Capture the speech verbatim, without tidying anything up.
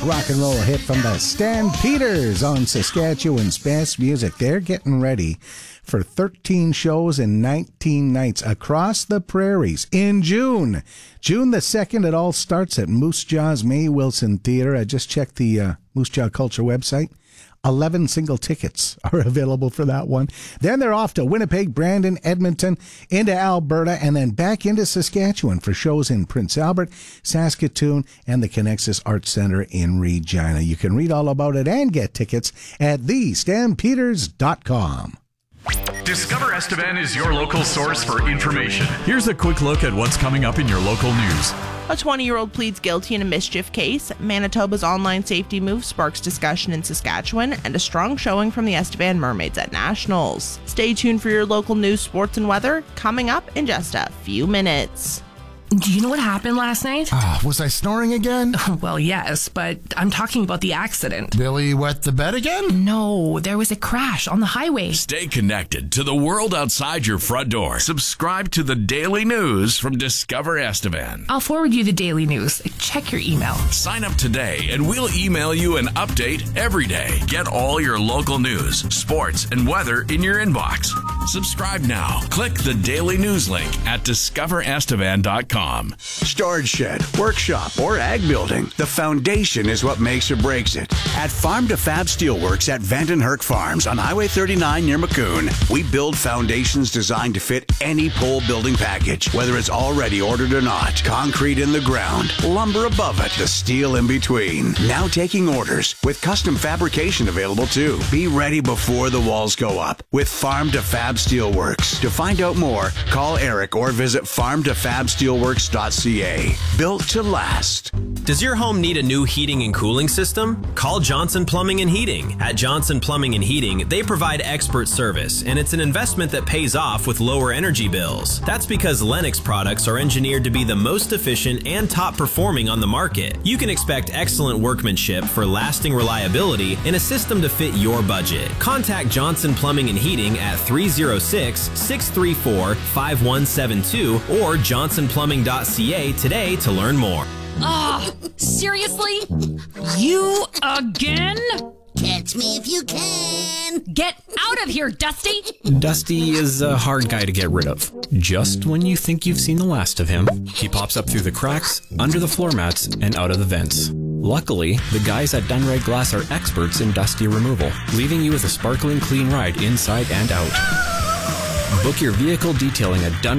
rock and roll hit from the Stampeders on Saskatchewan's best music. They're getting ready for thirteen shows and nineteen nights across the prairies in June. June the second, it all starts at Moose Jaw's May Wilson Theatre. I just checked the uh, Moose Jaw Culture website. eleven single tickets are available for that one. Then they're off to Winnipeg, Brandon, Edmonton, into Alberta, and then back into Saskatchewan for shows in Prince Albert, Saskatoon, and the Connexus Arts Centre in Regina. You can read all about it and get tickets at the stampeders dot com. Discover Estevan is your local source for information. Here's a quick look at what's coming up in your local news. A twenty-year-old pleads guilty in a mischief case. Manitoba's online safety move sparks discussion in Saskatchewan, and a strong showing from the Estevan Mermaids at Nationals. Stay tuned for your local news, sports, and weather coming up in just a few minutes. Do you know what happened last night? Uh, was I snoring again? Well, yes, but I'm talking about the accident. Billy wet the bed again? No, there was a crash on the highway. Stay connected to the world outside your front door. Subscribe to the daily news from Discover Estevan. I'll forward you the daily news. Check your email. Sign up today and we'll email you an update every day. Get all your local news, sports, and weather in your inbox. Subscribe now. Click the daily news link at discover estevan dot com. Storage shed, workshop, or ag building. The foundation is what makes or breaks it. At Farm to Fab Steelworks at Vandenherk Farms on Highway thirty-nine near Maccoon, we build foundations designed to fit any pole building package, whether it's already ordered or not. Concrete in the ground, lumber above it, the steel in between. Now taking orders with custom fabrication available too. Be ready before the walls go up with Farm to Fab Steelworks. To find out more, call Eric or visit farm to fab steelworks dot c a. Built to last. Does your home need a new heating and cooling system? Call Johnson Plumbing and Heating. At Johnson Plumbing and Heating, they provide expert service, and it's an investment that pays off with lower energy bills. That's because Lennox products are engineered to be the most efficient and top performing on the market. You can expect excellent workmanship for lasting reliability and a system to fit your budget. Contact Johnson Plumbing and Heating at three oh six, six three four, five one seven two or johnson plumbing dot c a today to learn more. Ah, oh, seriously? You again? Catch me if you can. Get out of here, Dusty. Dusty is a hard guy to get rid of. Just when you think you've seen the last of him, he pops up through the cracks, under the floor mats, and out of the vents. Luckily, the guys at Dunreg Glass are experts in dusty removal, leaving you with a sparkling clean ride inside and out. Book your vehicle detailing at Dunreg